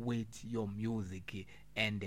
with your music and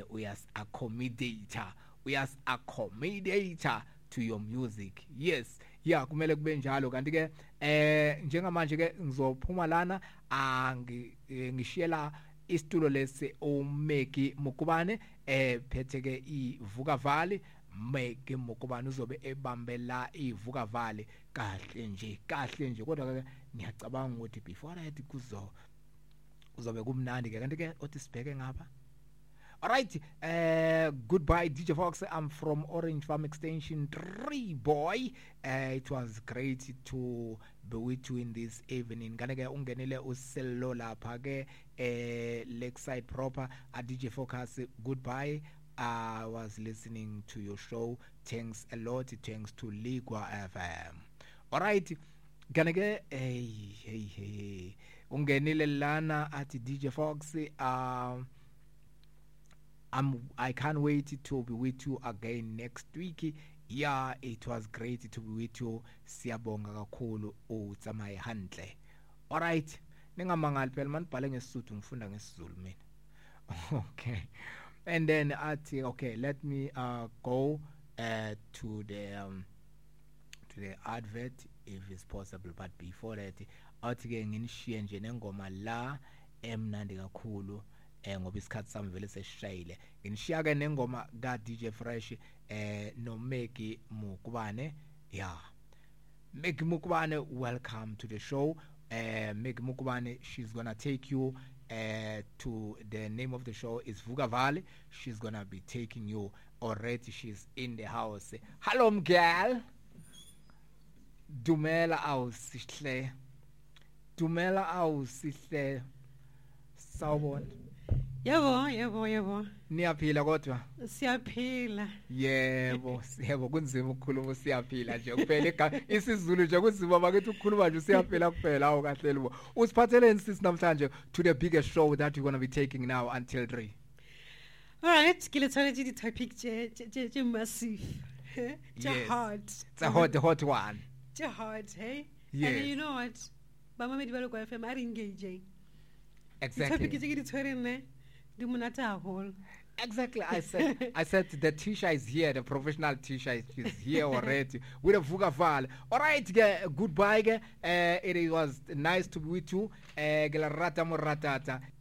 uyas-accommodator to your music. Yes, yeah, kumele kube njalo kanti ke njengamanje ke ngizophuma lana ngishela isitulo lesi uMeki Mukubane phethe ke ivuka valley. Meki Mukubane uzobe ebambela ivuka valley kahle nje kodwa ke ngiyacabanga ukuthi before that kuzobe kumnandi ke kanti ke othi sibheke ngapha. All right, goodbye DJ Fox. I'm from Orange Farm Extension 3 boy. It was great to be with you in this evening. Kaneke ungenile usello lapha ke Lakeside proper at DJ Focus. Goodbye. I was listening to your show. Thanks a lot. Thanks to Ligwa FM. All right. Kaneke hey ungenile lana at DJ Fox. I can't wait to be with you again next week. Yeah, it was great to be with you. Siyabonga kakhulu utsamaye handle. All right. Ningamangali phela manibhale ngesizulu ngifunda ngesizulu mina. Okay. And then okay, let me go to the advert if it's possible, but before that athi ke nginishiye nje nengoma la emnandi kakhulu. Ngoba isikhathi sami vele sesishayile ngishiya ke nengoma ka DJ Fresh no Meki Mukubane. Yeah, Meki Mukubane, welcome to the show. Meki Mukubane, she's gonna take you to the name of the show is Vuka Valley. She's gonna be taking you already. She's in the house. Hello girl. Dumela awusihle. Sawubona. Yebo. Niyaphila kodwa? Siyaphila. Yebo, kunzima ukukhuluma siyaphila nje kuphela isiZulu nje kunzima bakithi ukukhuluma nje siyaphila kuphela awu kahle libo. Usiphatheleni sisi namhlanje to the biggest show that we're going to be taking now until 3. All right, ke le tshwanetse di topic je massive. Yes. Hard. It's a hot one. Je hard, hey? Yes. And you know what? Ba mamedi ba lo kwa FM are engaging. Exactly. Topic ke di tshwereng di monata haholo. Exactly. I said the teacher is here, the professional teacher is here already with a Vuka Valley. All right, goodbye. It was nice to be with you. Rata moratata.